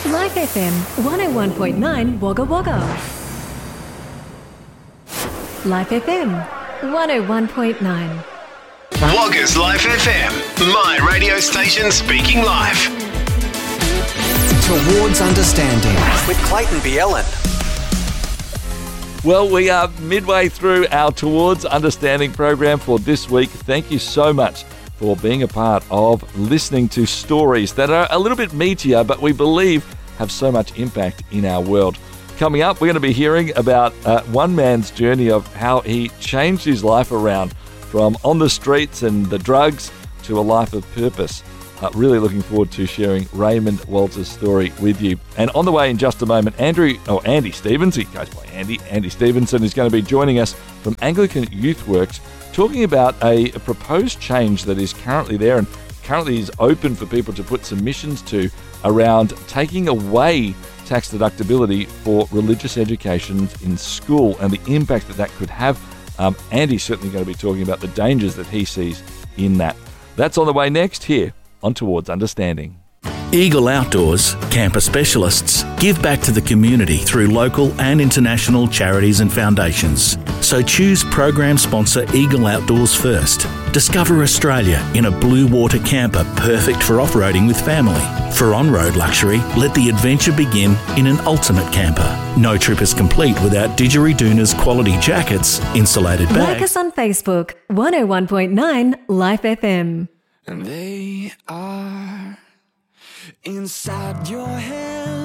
Life FM 101.9 Wagga Wagga. Life FM 101.9. Wagga's Life FM, my radio station speaking live. Towards Understanding with Clayton Bielen. Well, we are midway through our Towards Understanding program for this week. Thank you so much for being a part of listening to stories that are a little bit meatier, but we believe have so much impact in our world. Coming up, we're going to be hearing about one man's journey of how he changed his life around from on the streets and the drugs to a life of purpose. Really looking forward to sharing Raymond Walter's story with you. And on the way in just a moment, Andy Stevens, he goes by Andy Stevenson, is going to be joining us from Anglican Youth Works, talking about a proposed change that is currently there and currently is open for people to put submissions to around taking away tax deductibility for religious education in school and the impact that could have. Andy's certainly going to be talking about the dangers that he sees in that. That's on the way next here on Towards Understanding. Eagle Outdoors, camper specialists, give back to the community through local and international charities and foundations. So choose program sponsor Eagle Outdoors first. Discover Australia in a blue water camper perfect for off-roading with family. For on-road luxury, let the adventure begin in an ultimate camper. No trip is complete without Didgeridoon's quality jackets, insulated bags. Like us on Facebook, 101.9 Life FM. And they are inside your head.